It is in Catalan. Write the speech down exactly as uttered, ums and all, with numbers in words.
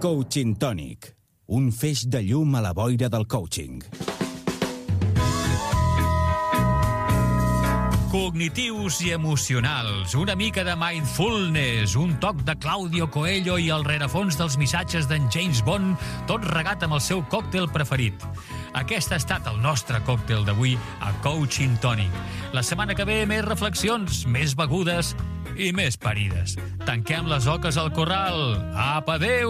Coaching Tonic, un feix de llum a la boira del coaching. Cognitius i emocionals, una mica de mindfulness, un toc de Claudio Coelho i el rerefons dels missatges d'en James Bond, tot regat amb el seu còctel preferit. Aquest ha estat el nostre còctel d'avui a Coaching Tonic. La setmana que ve, més reflexions, més begudes i més parides. Tanquem les oques al corral. Apa, adéu!